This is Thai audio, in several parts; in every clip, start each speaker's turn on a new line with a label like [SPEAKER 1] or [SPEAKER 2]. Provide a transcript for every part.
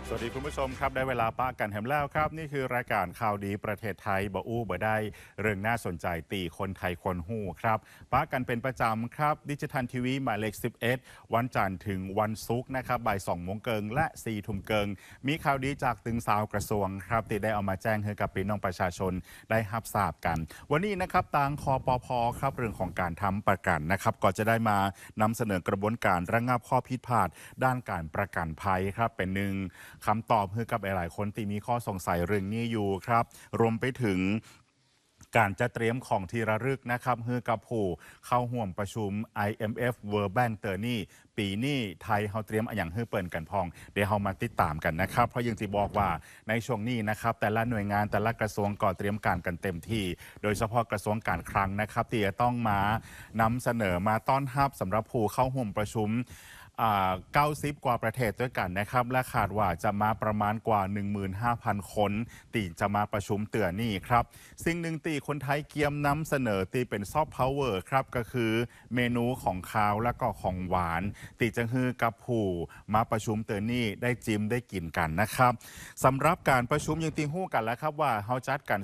[SPEAKER 1] สวัสดีคุณผู้ชมครับได้เวลาป้ากันแฮมแล้วครับนี่คือรายการข่าวดีประเทศไทยบ่อู้บ่ได้เรื่องน่าสนใจตีคนไทยคนหู้ครับป้ากันเป็นประจำครับดิจิทัลทีวีหมายเลข11วันจันทร์ถึงวันศุกร์นะครับบ่าย2โมงเกิงและ4ทุ่มเกิงมีข่าวดีจากตึงสาวกระทรวงครับที่ได้เอามาแจ้งให้กับพี่น้องประชาชนได้รับทราบกันวันนี้นะครับทางคอปพครับเรื่องของการทำประกันนะครับก็จะได้มานำเสนอกระบวนการระงับข้อผิดพลาดด้านการประกันภัยครับเป็นหนึ่งคำตอบให้กับหลายๆคนที่มีข้อสงสัยเรื่องนี้อยู่ครับรวมไปถึงการจะเตรียมของที่ระลึกนะครับเฮือกับผู้เข้าห่วมประชุม IMF World Bank เตอร์นี่ปีนี้ไทยเขาเตรียมอย่างเฮือเปิ่นกันพองเดี๋ยวเรามาติดตามกันนะครับเพราะยังที่บอกว่าในช่วงนี้นะครับแต่ละหน่วยงานแต่ละกระทรวงก็เตรียมการกันเต็มที่โดยเฉพาะกระทรวงการคลังนะครับที่จะต้องมานำเสนอมาต้อนรับสำหรับผู้เข้าห่วมประชุม90 กว่าประเทศด้วยกันนะครับและคาดว่าจะมาประมาณกว่า 15,000 คนตีจะมาประชุมเตือนนี่ครับสิ่งหนึ่งตีคนไทยเกียมนำเสนอตีเป็นซอฟต์พาวเวอร์ครับก็คือเมนูของคาวและก็ของหวานตีจะฮือกับผู้มาประชุมเตือนนี่ได้จิ้มได้กินกันนะครับสำหรับการประชุมยังตีหู้กันแล้วครับว่าเขาจัดกัน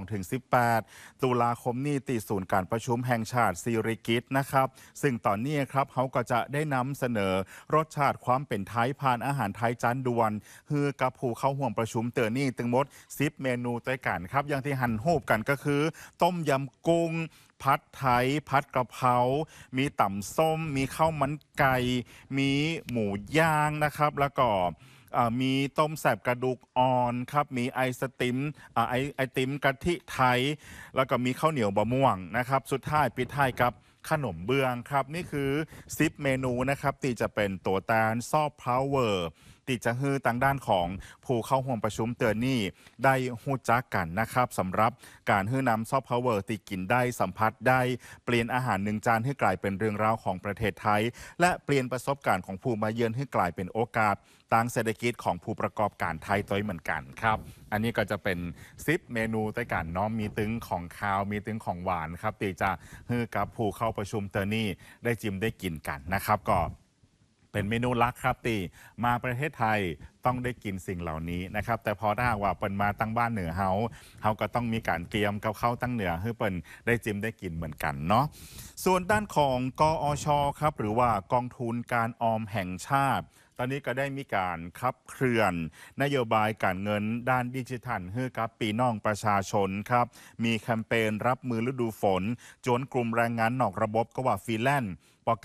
[SPEAKER 1] 12-18 ตุลาคมนี้ตีศูนย์การประชุมแห่งชาติสิริกิติ์นะครับซึ่งตอนนี้ครับเขาก็จะได้นำเสนอรสชาติความเป็นไทยผ่านอาหารไทยจานด่วนฮือกับผู้เข้าห่วมประชุมเตือนนี่ตึงมด10 เมนูด้วยกันครับอย่างที่หันโฮบกันก็คือต้มยำกุ้งผัดไทยผัดกะเพรามีต่ำส้มมีข้าวมันไก่มีหมูย่างนะครับแล้วก็มีต้มแสบกระดูกอ่อนครับมีไอศติมไอติมกะทิไทยแล้วก็มีข้าวเหนียวบะม่วงนะครับสุดท้ายปิดท้ายกับขนมเบื้องครับนี่คือ10 เมนูนะครับที่จะเป็นตัวแทนซอฟต์พาวเวอร์ที่จะฮือทางด้านของผู้เข้าร่วมประชุมเตือนนี่ได้ฮู้จักกันนะครับสำหรับการฮือนำซอฟต์พาวเวอร์ที่กินได้สัมผัสได้เปลี่ยนอาหารหนึ่งจานให้กลายเป็นเรื่องราวของประเทศไทยและเปลี่ยนประสบการณ์ของผู้มาเยือนให้กลายเป็นโอกาสทางเศรษฐกิจของผู้ประกอบการไทยตัวเหมือนกันครับอันนี้ก็จะเป็น10 เมนูด้วยกันเนาะมีตึงของคาวมีตึงของหวานครับที่จะฮือกับผู้เข้าประชุมเตือนนี่ได้จิ้มได้กินกันนะครับก็เป็นเมนูลักครับตีมาประเทศไทยต้องได้กินสิ่งเหล่านี้นะครับแต่พอถ้าว่าเปิ่นมาตั้งบ้านเหนือเฮาก็ต้องมีการเตรียมกับเข้าตั้งเหนือให้เปิ่นได้จิ้มได้กินเหมือนกันเนาะส่วนด้านของกอชครับหรือว่ากองทุนการออมแห่งชาติตอนนี้ก็ได้มีการขับเคลื่อนนโยบายการเงินด้านดิจิทัลให้กับปีน้องประชาชนครับมีแคมเปญรับมือฤดูฝนจนกลุ่มแรงงานนอกระบบก็ว่าฟรีแลนซ์